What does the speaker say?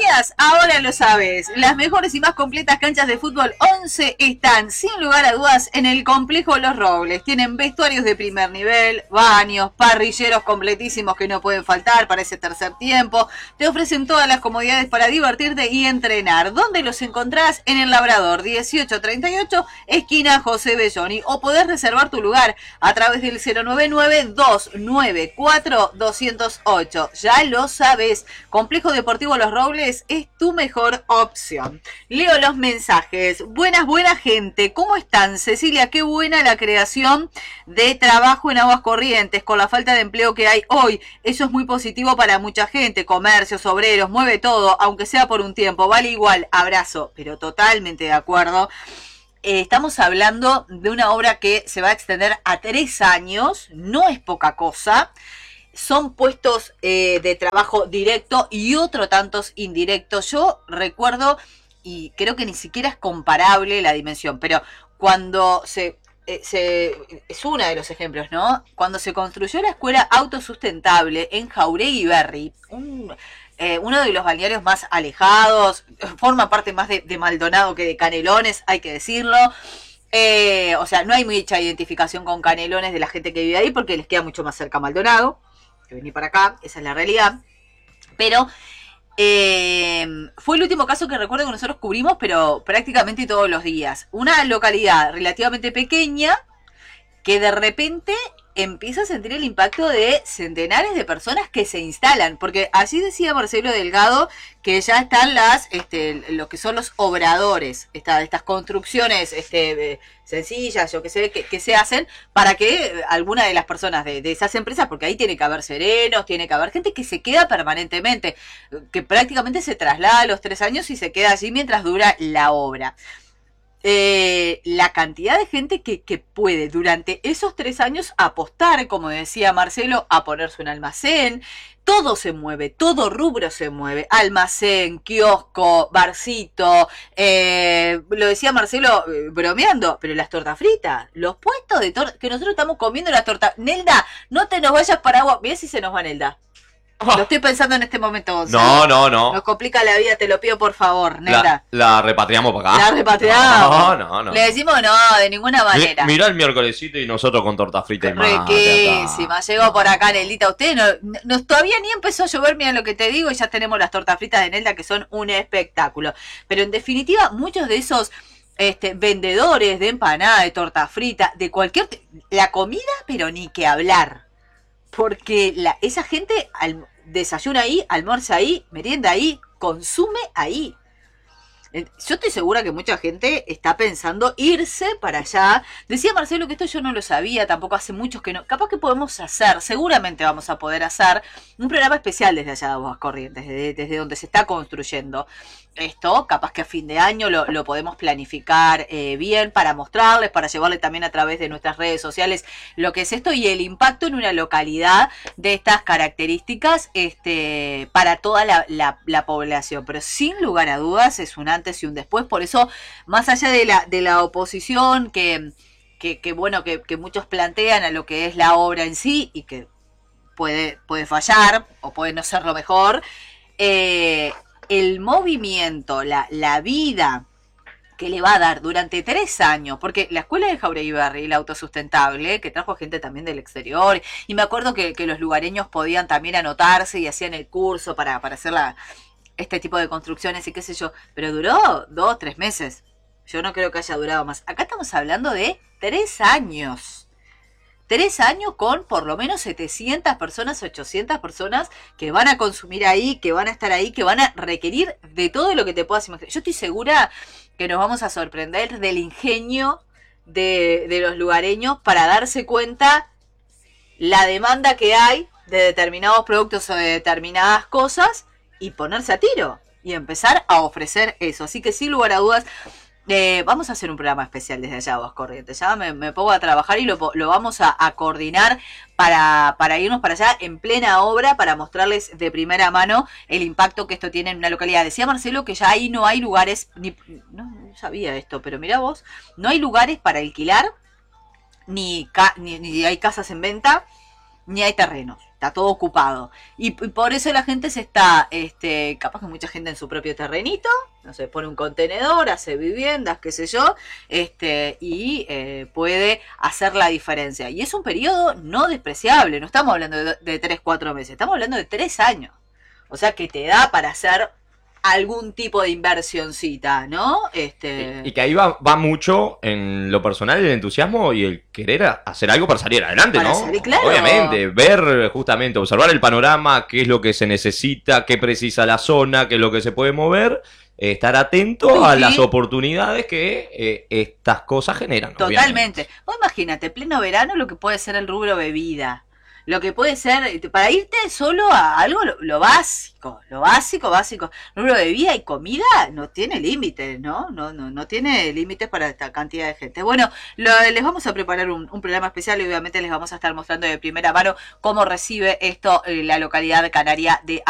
sabías? Ahora lo sabes. Las mejores y más completas canchas de fútbol 11 están, sin lugar a dudas, en el complejo Los Robles. Tienen vestuarios de primer nivel, baños, parrilleros completísimos que no pueden faltar para ese tercer tiempo. Te ofrecen todas las comodidades para divertirte y entrenar. ¿Dónde los encontrás? En el Labrador 1838, esquina José Belloni. O podés reservar tu lugar a través del 099-294-208. Ya lo sabes. Complejo Deportivo Los Robles es tu mejor opción. Leo los mensajes. Buenas gente. ¿Cómo están, Cecilia? Qué buena la creación de trabajo en Aguas Corrientes con la falta de empleo que hay hoy. Eso es muy positivo para mucha gente. Comercios, obreros, mueve todo, aunque sea por un tiempo. Vale igual. Abrazo. Pero totalmente de acuerdo. Estamos hablando de una obra que se va a extender a 3 años. No es poca cosa. Son puestos de trabajo directo y otro tantos indirectos. Yo recuerdo, y creo que ni siquiera es comparable la dimensión, pero cuando es uno de los ejemplos, ¿no? Cuando se construyó la escuela autosustentable en Jauregui Berry, uno de los balnearios más alejados, forma parte más de Maldonado que de Canelones, hay que decirlo. O sea, no hay mucha identificación con Canelones de la gente que vive ahí porque les queda mucho más cerca Maldonado que venir para acá, esa es la realidad. Pero fue el último caso que recuerdo que nosotros cubrimos, pero prácticamente todos los días. Una localidad relativamente pequeña que de repente empieza a sentir el impacto de centenares de personas que se instalan, porque así decía Marcelo Delgado que ya están lo que son los obradores, estas construcciones sencillas, yo que sé, que se hacen para que alguna de las personas de esas empresas, porque ahí tiene que haber serenos, tiene que haber gente que se queda permanentemente, que prácticamente se traslada a los 3 años y se queda allí mientras dura la obra. La cantidad de gente que puede durante esos 3 años apostar, como decía Marcelo, a ponerse un almacén. Todo se mueve, todo rubro se mueve. Almacén, kiosco, barcito. Lo decía Marcelo bromeando, pero las tortas fritas, los puestos de torta, que nosotros estamos comiendo las tortas. Nelda, no te nos vayas para agua. Mirá si se nos va, Nelda. Lo estoy pensando en este momento, Gonzalo. No. Nos complica la vida, te lo pido por favor, Nelda. ¿La repatriamos para acá? La repatriamos. No. Le decimos no, de ninguna manera. Mirá el miércolesito y nosotros con torta frita y más. Riquísima. Llegó por acá, Neldita. Usted no, todavía ni empezó a llover, mira lo que te digo, y ya tenemos las tortas fritas de Nelda que son un espectáculo. Pero en definitiva, muchos de esos vendedores de empanada, de torta frita, de cualquier... La comida, pero ni que hablar. Porque esa gente desayuna ahí, almuerza ahí, merienda ahí, consume ahí. Yo estoy segura que mucha gente está pensando irse para allá. Decía Marcelo que esto yo no lo sabía, tampoco hace muchos que no. Capaz que podemos hacer, seguramente vamos a poder hacer un programa especial desde allá de Aguas Corrientes, desde donde se está construyendo esto. Capaz que a fin de año lo podemos planificar bien para mostrarles, para llevarle también a través de nuestras redes sociales lo que es esto y el impacto en una localidad de estas características para toda la población. Pero sin lugar a dudas es un antes y un después. Por eso, más allá de la oposición que muchos plantean a lo que es la obra en sí y que puede fallar o puede no ser lo mejor, el movimiento, la vida que le va a dar durante 3 años, porque la escuela de Jauregui Berry, la autosustentable, que trajo gente también del exterior, y me acuerdo que los lugareños podían también anotarse y hacían el curso para hacer este tipo de construcciones y qué sé yo, pero duró 2, 3 meses. Yo no creo que haya durado más. Acá estamos hablando de 3 años. 3 años con por lo menos 700 personas, 800 personas que van a consumir ahí, que van a estar ahí, que van a requerir de todo lo que te puedas imaginar. Yo estoy segura que nos vamos a sorprender del ingenio de los lugareños para darse cuenta la demanda que hay de determinados productos o de determinadas cosas y ponerse a tiro y empezar a ofrecer eso. Así que sin lugar a dudas, vamos a hacer un programa especial desde allá, Aguas Corrientes. Ya me pongo a trabajar y lo vamos a coordinar para irnos para allá en plena obra, para mostrarles de primera mano el impacto que esto tiene en una localidad. Decía Marcelo que ya ahí no hay lugares, no sabía esto, pero mirá vos, no hay lugares para alquilar, ni hay casas en venta, ni hay terrenos. está todo ocupado. Y por eso la gente se está, capaz que mucha gente en su propio terrenito, no sé, pone un contenedor, hace viviendas, qué sé yo, y puede hacer la diferencia. Y es un periodo no despreciable, no estamos hablando de 3, 4 meses, estamos hablando de 3 años. O sea que te da para hacer algún tipo de inversioncita, ¿no? Y que ahí va mucho en lo personal el entusiasmo y el querer hacer algo para salir adelante, para ¿no? salir, claro. Obviamente, ver justamente, observar el panorama, qué es lo que se necesita, qué precisa la zona, qué es lo que se puede mover, estar atento a las oportunidades que estas cosas generan. Totalmente. Obviamente. Vos imagínate, pleno verano, lo que puede ser el rubro bebida. Lo que puede ser, para irte solo a algo, lo básico, rubro de bebida y comida no tiene límites, ¿no? No tiene límites para esta cantidad de gente. Bueno, les vamos a preparar un programa especial y obviamente les vamos a estar mostrando de primera mano cómo recibe esto la localidad canaria de